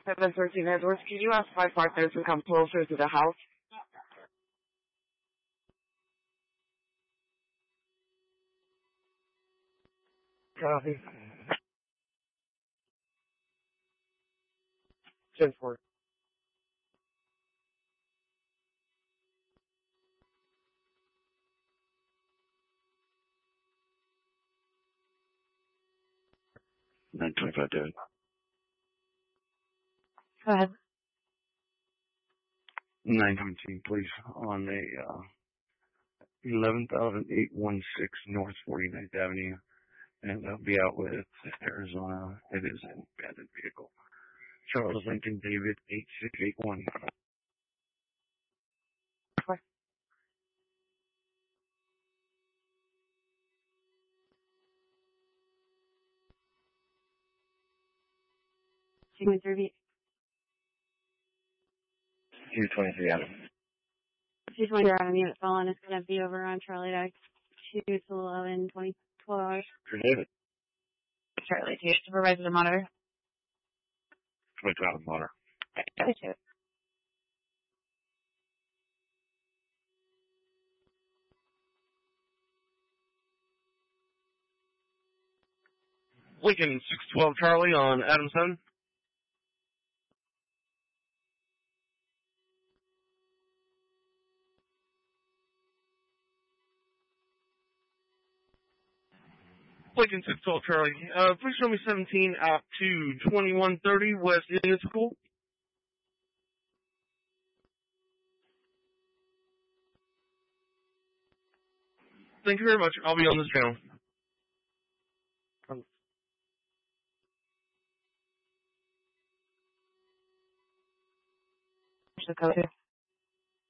713 Edwards, can you ask my partner to come closer to the house? Copy. 10-4. $925, David. Go ahead. 917, please, on a 11,816 North 49th Avenue, and I'll be out with Arizona. It is an abandoned vehicle. Charles Lincoln David 8681. What? Signature V. 223 Adam. 220 on unit phone. It's going to be over on Charlie Deck 2 to 11, 12 hours. For David. Charlie, do you supervise the monitor? 22 Adam Motor. Okay. Lincoln 612 Charlie on Adamson. Lincoln 612 Charlie. Please show me 17 out to 2130 West Indian School. Thank you very much. I'll be on this channel. The code.